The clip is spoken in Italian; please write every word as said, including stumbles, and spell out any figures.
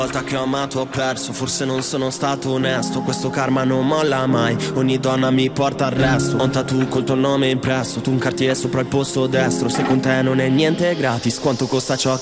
Volta che ho amato ho perso, forse non sono stato onesto. Questo karma non molla mai, ogni donna mi porta al resto. Ho un tattoo col tuo nome impresso, tu un cartiere sopra il posto destro. Se con te non è niente gratis, quanto costa ciò che